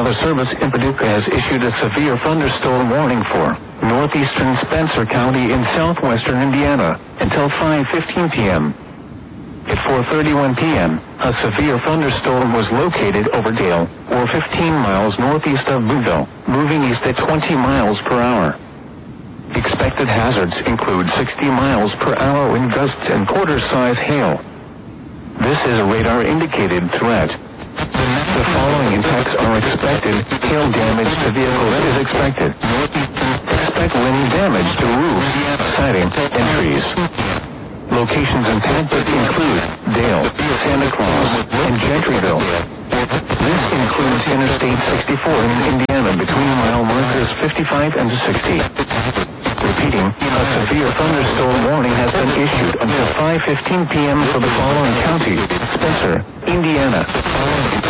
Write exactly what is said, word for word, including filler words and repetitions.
Weather Service in Paducah has issued a severe thunderstorm warning for northeastern Spencer County in southwestern Indiana until five fifteen p.m. At four thirty-one p.m., a severe thunderstorm was located over Dale, or fifteen miles northeast of Boonville, moving east at twenty miles per hour. Expected hazards include sixty miles per hour wind gusts and quarter-size hail. This is a radar-indicated threat. The following impacts are expected. Hail damage to vehicles is expected. Expect wind damage to roofs, siding, and trees. Locations impacted include Dale, Santa Claus, and Gentryville. This includes Interstate sixty-four in Indiana between mile markers fifty-five and sixty. Repeating, a severe thunderstorm warning has been issued until five fifteen p.m. for the following